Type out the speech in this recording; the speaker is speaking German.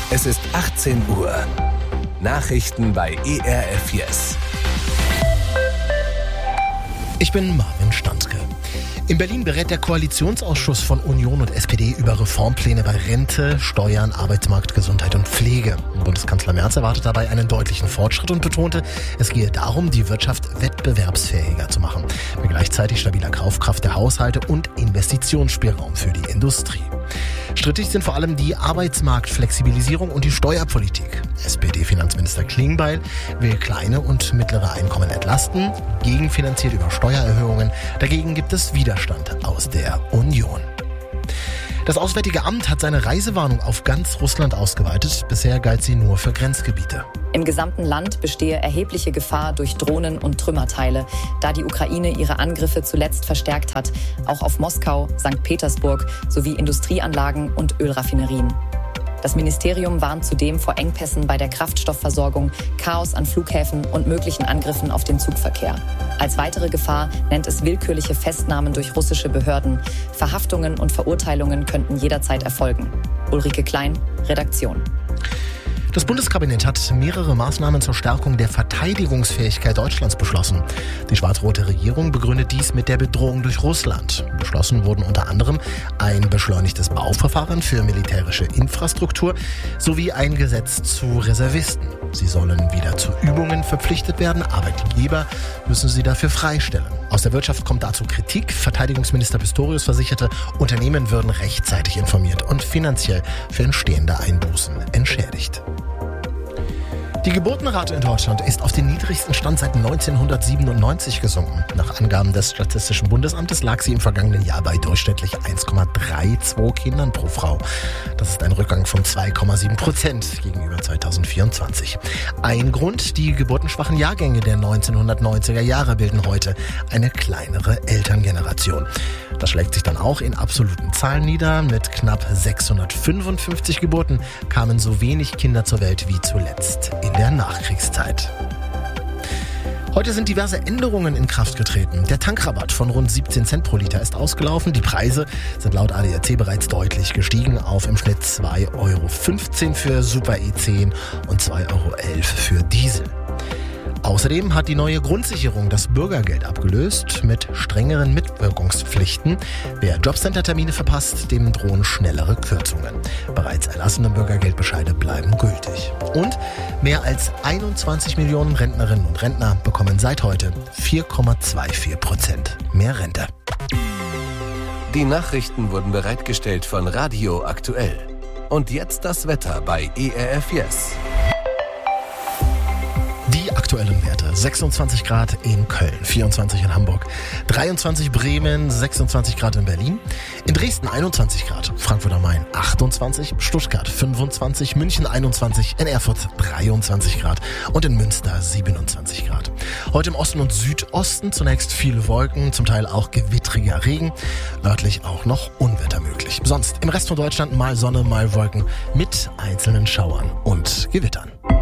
Es ist 18 Uhr. Nachrichten bei ERF Yes. Ich bin Marvin Standke. In Berlin berät der Koalitionsausschuss von Union und SPD über Reformpläne bei Rente, Steuern, Arbeitsmarkt, Gesundheit und Pflege. Bundeskanzler Merz erwartet dabei einen deutlichen Fortschritt und betonte, es gehe darum, die Wirtschaft wettbewerbsfähiger zu machen, mit gleichzeitig stabiler Kaufkraft der Haushalte und Investitionsspielraum für die Industrie. Strittig sind vor allem die Arbeitsmarktflexibilisierung und die Steuerpolitik. SPD-Finanzminister Klingbeil will kleine und mittlere Einkommen entlasten, gegenfinanziert über Steuererhöhungen. Dagegen gibt es Widerstand aus der Union. Das Auswärtige Amt hat seine Reisewarnung auf ganz Russland ausgeweitet. Bisher galt sie nur für Grenzgebiete. Im gesamten Land bestehe erhebliche Gefahr durch Drohnen und Trümmerteile, da die Ukraine ihre Angriffe zuletzt verstärkt hat, auch auf Moskau, St. Petersburg sowie Industrieanlagen und Ölraffinerien. Das Ministerium warnt zudem vor Engpässen bei der Kraftstoffversorgung, Chaos an Flughäfen und möglichen Angriffen auf den Zugverkehr. Als weitere Gefahr nennt es willkürliche Festnahmen durch russische Behörden. Verhaftungen und Verurteilungen könnten jederzeit erfolgen. Ulrike Klein, Redaktion. Das Bundeskabinett hat mehrere Maßnahmen zur Stärkung der Verteidigungsfähigkeit Deutschlands beschlossen. Die schwarz-rote Regierung begründet dies mit der Bedrohung durch Russland. Beschlossen wurden unter anderem ein beschleunigtes Bauverfahren für militärische Infrastruktur sowie ein Gesetz zu Reservisten. Sie sollen wieder zu Übungen verpflichtet werden, Arbeitgeber müssen sie dafür freistellen. Aus der Wirtschaft kommt dazu Kritik. Verteidigungsminister Pistorius versicherte, Unternehmen würden rechtzeitig informiert und finanziell für entstehende Einbußen entschädigt. Die Geburtenrate in Deutschland ist auf den niedrigsten Stand seit 1997 gesunken. Nach Angaben des Statistischen Bundesamtes lag sie im vergangenen Jahr bei durchschnittlich 1,32 Kindern pro Frau. Das ist ein Rückgang von 2,7% gegenüber 2024. Ein Grund, die geburtenschwachen Jahrgänge der 1990er Jahre bilden heute eine kleinere Elterngeneration. Das schlägt sich dann auch in absoluten Zahlen nieder. Mit knapp 655 Geburten kamen so wenig Kinder zur Welt wie zuletzt in der Nachkriegszeit. Heute sind diverse Änderungen in Kraft getreten. Der Tankrabatt von rund 17 Cent pro Liter ist ausgelaufen. Die Preise sind laut ADAC bereits deutlich gestiegen auf im Schnitt 2,15 € für Super E10 und 2,11 € für Diesel. Außerdem hat die neue Grundsicherung das Bürgergeld abgelöst mit strengeren Mitwirkungspflichten. Wer Jobcenter-Termine verpasst, dem drohen schnellere Kürzungen. Bereits erlassene Bürgergeldbescheide bleiben gültig. Und mehr als 21 Millionen Rentnerinnen und Rentner bekommen seit heute 4,24% mehr Rente. Die Nachrichten wurden bereitgestellt von Radio Aktuell. Und jetzt das Wetter bei ERF Yes. Die aktuellen Werte: 26 Grad in Köln, 24 in Hamburg, 23 Bremen, 26 Grad in Berlin, in Dresden 21 Grad, Frankfurt am Main 28, Stuttgart 25, München 21, in Erfurt 23 Grad und in Münster 27 Grad. Heute im Osten und Südosten zunächst viele Wolken, zum Teil auch gewittriger Regen, örtlich auch noch Unwetter möglich. Sonst im Rest von Deutschland mal Sonne, mal Wolken mit einzelnen Schauern und Gewittern.